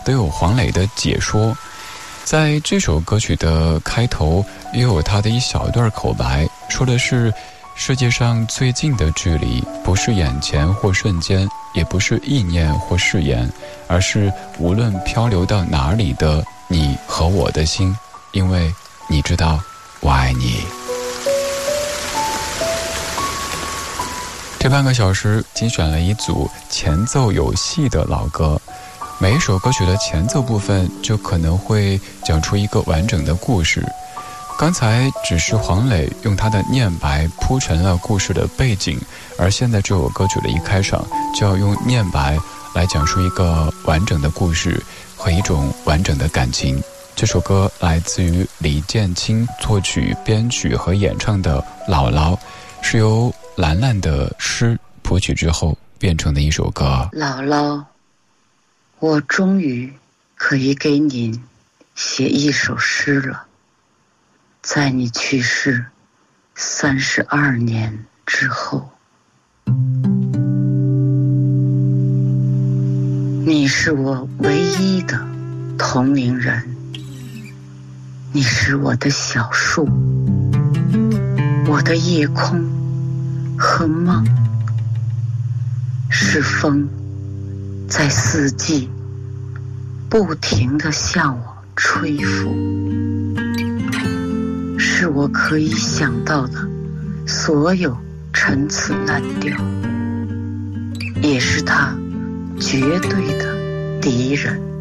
都有黄磊的解说。在这首歌曲的开头也有他的一小段口白，说的是世界上最近的距离不是眼前或瞬间，也不是意念或誓言，而是无论漂流到哪里的你和我的心，因为你知道我爱你。这半个小时精选了一组前奏有戏的老歌，每一首歌曲的前奏部分就可能会讲出一个完整的故事。刚才只是黄磊用他的念白铺陈了故事的背景，而现在这首歌曲的一开场就要用念白来讲述一个完整的故事和一种完整的感情。这首歌来自于李建清作曲、编曲和演唱的《姥姥》，是由兰兰的诗谱曲之后变成的一首歌。 姥姥，我终于可以给您写一首诗了。在你去世32年之后，你是我唯一的同龄人，你是我的小树，我的夜空和梦，是风在四季不停地向我吹拂，是我可以想到的所有陈词滥调，也是他绝对的敌人。